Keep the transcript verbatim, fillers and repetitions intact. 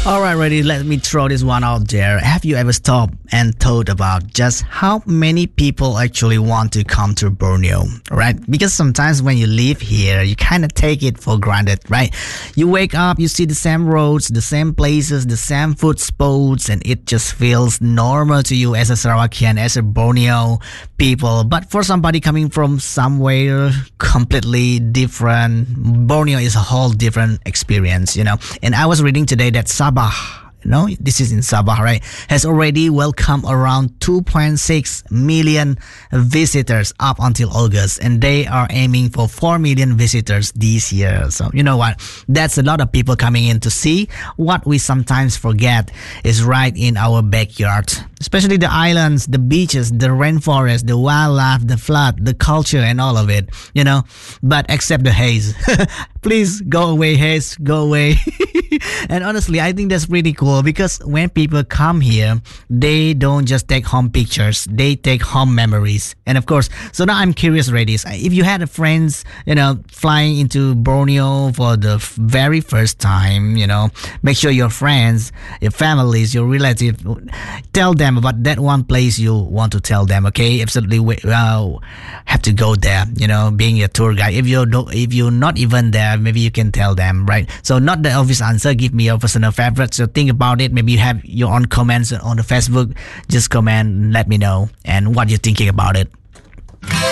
All right, ready. Let me throw this one out there. Have you ever stopped and thought about just how many people actually want to come to Borneo, right? Because sometimes when you live here, you kind of take it for granted, right? You wake up, you see the same roads, the same places, the same food spots, and it just feels normal to you as a Sarawakian, as a Borneo people. But for somebody coming from somewhere completely different, Borneo is a whole different experience, you know. And I was reading today that Sabah, you know, this is in Sabah, right, has already welcomed around two point six million visitors up until August, and they are aiming for four million visitors this year. So you know what, that's a lot of people coming in to see what we sometimes forget is right in our backyard, especially the islands, the beaches, the rainforest, the wildlife, the flood, the culture, and all of it, you know. But except the haze. Please go away, haze, go away. And honestly, I think that's pretty cool, because when people come here, they don't just take home pictures, they take home memories. And of course, so now I'm curious, Redis, if you had a friends, you know, flying into Borneo for the f- very first time, you know, make sure your friends, your families, your relatives, tell them about that one place you want to tell them, okay? Absolutely, uh, have to go there, you know, being a tour guide. If you're, no, if you're not even there, maybe you can tell them, right? So not the obvious answer, give me your personal favorite. So think about it. Maybe you have your own comments on the Facebook. Just comment, let me know and what you're thinking about it.